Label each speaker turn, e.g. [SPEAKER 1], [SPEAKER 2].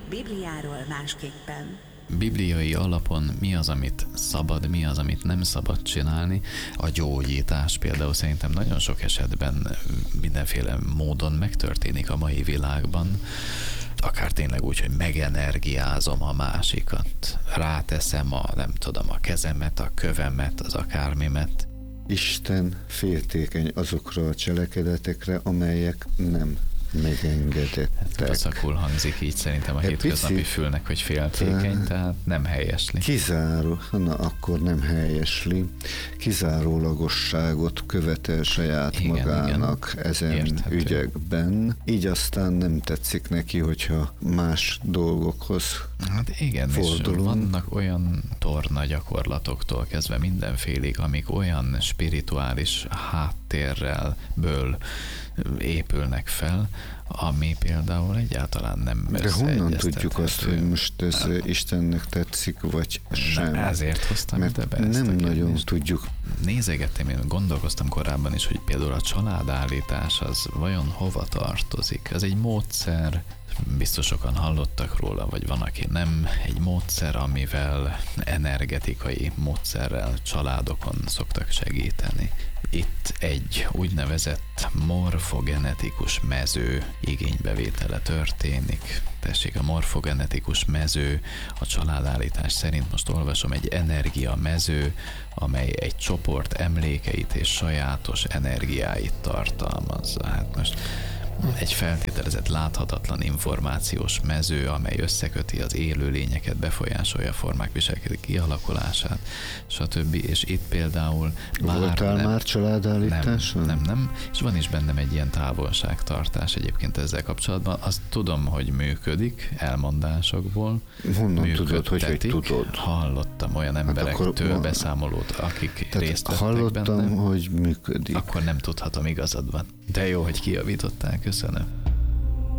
[SPEAKER 1] Bibliáról másképpen.
[SPEAKER 2] Bibliai alapon mi az, amit szabad, mi az, amit nem szabad csinálni. A gyógyítás például szerintem nagyon sok esetben mindenféle módon megtörténik a mai világban. Akár tényleg úgy, hogy megenergiázom a másikat. Ráteszem a kezemet, a kövemet, az akármimet.
[SPEAKER 3] Isten féltékeny azokra a cselekedetekre, amelyek nem megengedettek.
[SPEAKER 2] Rosszakul hangzik így szerintem a hétköznapi fülnek, hogy féltékeny, tehát nem helyesli.
[SPEAKER 3] Akkor nem helyesli. Kizárólagosságot követel saját magának ezen érthető ügyekben. Így aztán nem tetszik neki, hogyha más dolgokhoz fordulunk. És vannak olyan torna gyakorlatoktól kezdve mindenfélig, amik olyan spirituális háttérrel épülnek fel, ami például egyáltalán nem összeegyeztethető. De honnan tudjuk azt, hogy most ez Istennek tetszik, vagy sem?
[SPEAKER 2] Ezért hoztam ide be ezt
[SPEAKER 3] nem nagyon tudjuk.
[SPEAKER 2] Nézegettem, én gondolkoztam korábban is, hogy például a családállítás az vajon hova tartozik. Ez egy módszer, biztos sokan hallottak róla, vagy van, aki nem, egy módszer, amivel energetikai módszerrel családokon szoktak segíteni. Itt egy úgynevezett morfogenetikus mező igénybevétele történik. Tessék, a morfogenetikus mező a családállítás szerint, most olvasom, egy energiamező, amely egy csoport emlékeit és sajátos energiáit tartalmazza. Hát most egy feltételezett láthatatlan információs mező, amely összeköti az élőlényeket, befolyásolja a formák viselkedési kialakulását, stb. És itt például
[SPEAKER 3] voltál már családállításon?
[SPEAKER 2] Nem. És van is bennem egy ilyen távolságtartás egyébként ezzel kapcsolatban. Azt tudom, hogy működik elmondásokból.
[SPEAKER 3] Honnan tudod, hogy tudod?
[SPEAKER 2] Hallottam olyan emberektől beszámolót, akik részt vettek
[SPEAKER 3] hallottam,
[SPEAKER 2] benne.
[SPEAKER 3] hogy működik.
[SPEAKER 2] Akkor nem tudhatom, igazad van. De jó, hogy kijavítottál, köszönöm.